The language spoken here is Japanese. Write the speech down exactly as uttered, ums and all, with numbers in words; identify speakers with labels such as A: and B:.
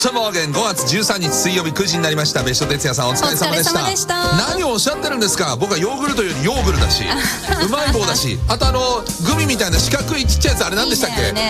A: さあ、モーゲンごがつじゅうさんにち水曜日くじになりました。別所哲也さんお疲れ様でした。
B: お疲れ様でした。
A: 何をおっしゃってるんですか。僕はヨーグルトよりヨーグルだしうまい棒だし、あとあのグミみたいな四角いちっちゃいやつ、あれ何でしたっけ。いいね。